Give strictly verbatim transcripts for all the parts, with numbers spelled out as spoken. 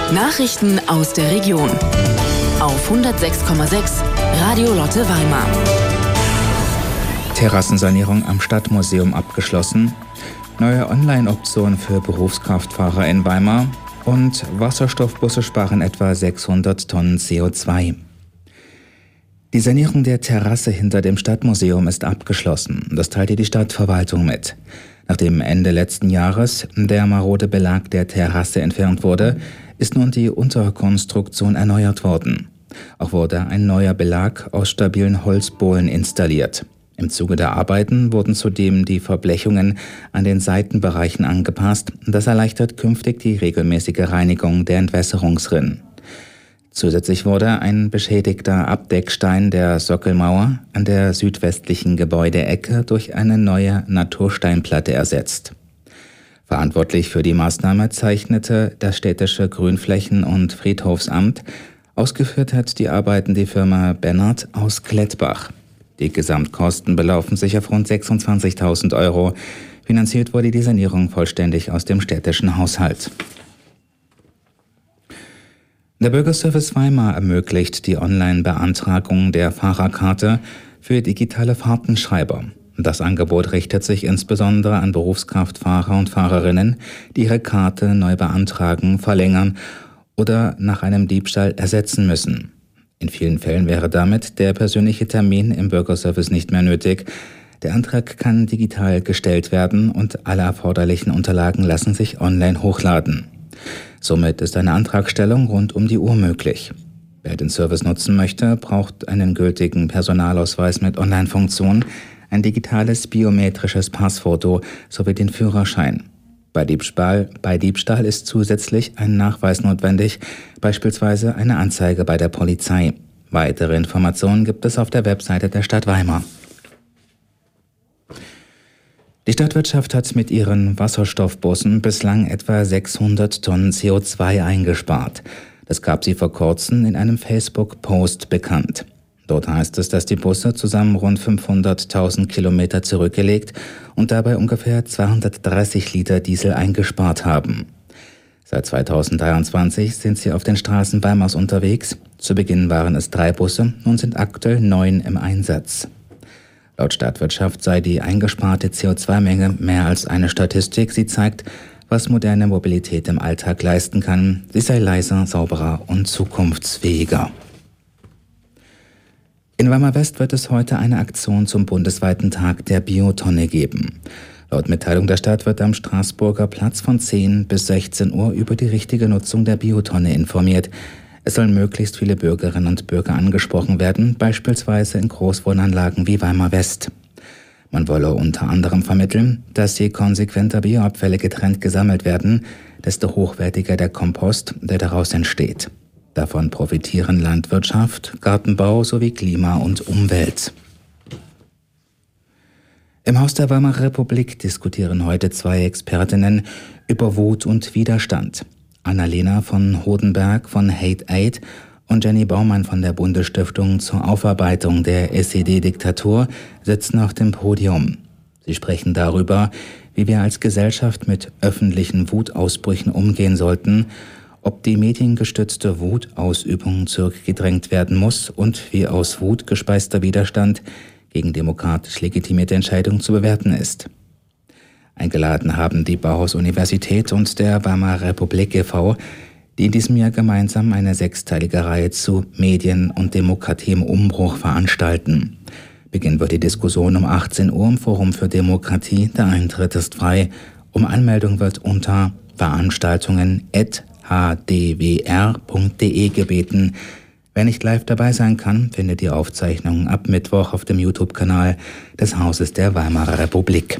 Nachrichten aus der Region. Auf hundertsechs Komma sechs Radio Lotte Weimar. Terrassensanierung am Stadtmuseum abgeschlossen. Neue Online-Option für Berufskraftfahrer in Weimar. Und Wasserstoffbusse sparen etwa sechshundert Tonnen C O zwei. Die Sanierung der Terrasse hinter dem Stadtmuseum ist abgeschlossen. Das teilte die Stadtverwaltung mit. Nachdem Ende letzten Jahres der marode Belag der Terrasse entfernt wurde, ist nun die Unterkonstruktion erneuert worden. Auch wurde ein neuer Belag aus stabilen Holzbohlen installiert. Im Zuge der Arbeiten wurden zudem die Verblechungen an den Seitenbereichen angepasst. Das erleichtert künftig die regelmäßige Reinigung der Entwässerungsrinnen. Zusätzlich wurde ein beschädigter Abdeckstein der Sockelmauer an der südwestlichen Gebäudeecke durch eine neue Natursteinplatte ersetzt. Verantwortlich für die Maßnahme zeichnete das städtische Grünflächen- und Friedhofsamt. Ausgeführt hat die Arbeiten die Firma Bennert aus Klettbach. Die Gesamtkosten belaufen sich auf rund sechsundzwanzigtausend Euro. Finanziert wurde die Sanierung vollständig aus dem städtischen Haushalt. Der Bürgerservice Weimar ermöglicht die Online-Beantragung der Fahrerkarte für digitale Fahrtenschreiber. Das Angebot richtet sich insbesondere an Berufskraftfahrer und Fahrerinnen, die ihre Karte neu beantragen, verlängern oder nach einem Diebstahl ersetzen müssen. In vielen Fällen wäre damit der persönliche Termin im Bürgerservice nicht mehr nötig. Der Antrag kann digital gestellt werden und alle erforderlichen Unterlagen lassen sich online hochladen. Somit ist eine Antragstellung rund um die Uhr möglich. Wer den Service nutzen möchte, braucht einen gültigen Personalausweis mit Online-Funktion, ein digitales biometrisches Passfoto sowie den Führerschein. Bei Diebstahl, bei Diebstahl ist zusätzlich ein Nachweis notwendig, beispielsweise eine Anzeige bei der Polizei. Weitere Informationen gibt es auf der Webseite der Stadt Weimar. Die Stadtwirtschaft hat mit ihren Wasserstoffbussen bislang etwa sechshundert Tonnen C O zwei eingespart. Das gab sie vor kurzem in einem Facebook-Post bekannt. Dort heißt es, dass die Busse zusammen rund fünfhunderttausend Kilometer zurückgelegt und dabei ungefähr zweihundertdreißig Liter Diesel eingespart haben. Seit zweitausenddreiundzwanzig sind sie auf den Straßen Weimars unterwegs. Zu Beginn waren es drei Busse, nun sind aktuell neun im Einsatz. Laut Stadtwirtschaft sei die eingesparte C O zwei Menge mehr als eine Statistik. Sie zeigt, was moderne Mobilität im Alltag leisten kann. Sie sei leiser, sauberer und zukunftsfähiger. In Weimar West wird es heute eine Aktion zum bundesweiten Tag der Biotonne geben. Laut Mitteilung der Stadt wird am Straßburger Platz von zehn bis sechzehn Uhr über die richtige Nutzung der Biotonne informiert. Es sollen möglichst viele Bürgerinnen und Bürger angesprochen werden, beispielsweise in Großwohnanlagen wie Weimar West. Man wolle unter anderem vermitteln, dass je konsequenter Bioabfälle getrennt gesammelt werden, desto hochwertiger der Kompost, der daraus entsteht. Davon profitieren Landwirtschaft, Gartenbau sowie Klima und Umwelt. Im Haus der Weimarer Republik diskutieren heute zwei Expertinnen über Wut und Widerstand. Annalena von Hodenberg von Hate Aid und Jenny Baumann von der Bundesstiftung zur Aufarbeitung der S E D-Diktatur sitzen auf dem Podium. Sie sprechen darüber, wie wir als Gesellschaft mit öffentlichen Wutausbrüchen umgehen sollten, ob die mediengestützte Wutausübung zurückgedrängt werden muss und wie aus Wut gespeister Widerstand gegen demokratisch legitimierte Entscheidungen zu bewerten ist. Eingeladen haben die Bauhaus-Universität und der Weimarer Republik e V, die in diesem Jahr gemeinsam eine sechsteilige Reihe zu Medien und Demokratie im Umbruch veranstalten. Beginn wird die Diskussion um achtzehn Uhr im Forum für Demokratie. Der Eintritt ist frei. Um Anmeldung wird unter Veranstaltungen at h d w r punkt d e gebeten. Wer nicht live dabei sein kann, findet die Aufzeichnung ab Mittwoch auf dem YouTube-Kanal des Hauses der Weimarer Republik.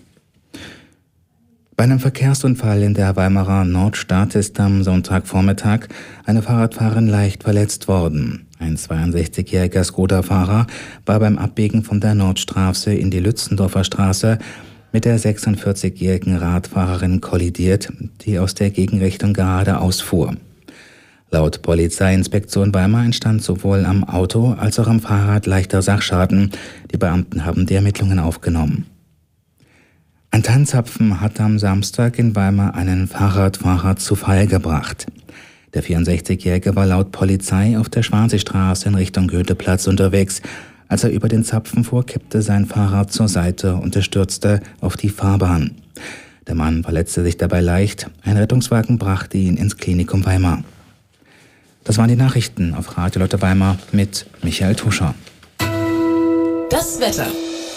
Bei einem Verkehrsunfall in der Weimarer Nordstadt ist am Sonntagvormittag eine Fahrradfahrerin leicht verletzt worden. Ein zweiundsechzigjähriger Skoda-Fahrer war beim Abbiegen von der Nordstraße in die Lützendorfer Straße mit der sechsundvierzigjährigen Radfahrerin kollidiert, die aus der Gegenrichtung geradeaus fuhr. Laut Polizeiinspektion Weimar entstand sowohl am Auto als auch am Fahrrad leichter Sachschaden. Die Beamten haben die Ermittlungen aufgenommen. Ein Tannzapfen hat am Samstag in Weimar einen Fahrradfahrer zu Fall gebracht. Der vierundsechzigjährige war laut Polizei auf der Schwanseestraße in Richtung Goetheplatz unterwegs. Als er über den Zapfen fuhr, kippte sein Fahrrad zur Seite und er stürzte auf die Fahrbahn. Der Mann verletzte sich dabei leicht. Ein Rettungswagen brachte ihn ins Klinikum Weimar. Das waren die Nachrichten auf Radio Lotte Weimar mit Michael Tuscher. Das Wetter.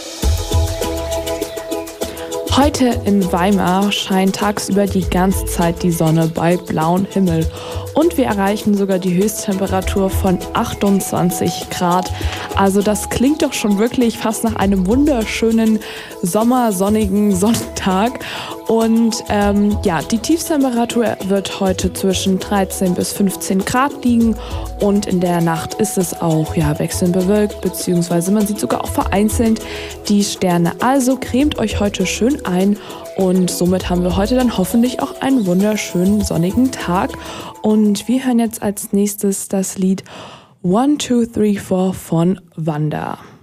Heute in Weimar scheint tagsüber die ganze Zeit die Sonne bei blauem Himmel. Und wir erreichen sogar die Höchsttemperatur von achtundzwanzig Grad. Also das klingt doch schon wirklich fast nach einem wunderschönen sommersonnigen Sonntag. Und ähm, ja, die Tiefstemperatur wird heute zwischen dreizehn bis fünfzehn Grad liegen. Und in der Nacht ist es auch ja, wechselnd bewölkt, beziehungsweise man sieht sogar auch vereinzelt die Sterne. Also cremt euch heute schön ein. Und somit haben wir heute dann hoffentlich auch einen wunderschönen sonnigen Tag. Und wir hören jetzt als nächstes das Lied one two three four von Wanda.